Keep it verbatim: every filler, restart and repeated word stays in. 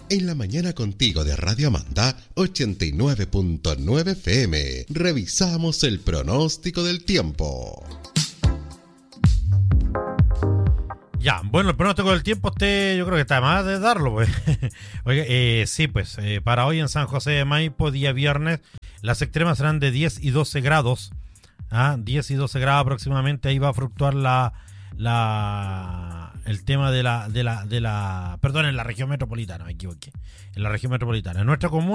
En la mañana contigo de Radio Amanda ochenta y nueve punto nueve F M. Revisamos el pronóstico del tiempo. Ya, bueno, el pronóstico del tiempo usted yo creo que está más de darlo, pues. Oiga, eh, sí, pues, eh, para hoy en San José de Maipo, día viernes, las extremas serán de diez y doce grados. ¿ah? diez y doce grados aproximadamente, ahí va a fluctuar la... la el tema de la de la de la perdón en la región metropolitana, me equivoqué, en la región metropolitana. En nuestra comuna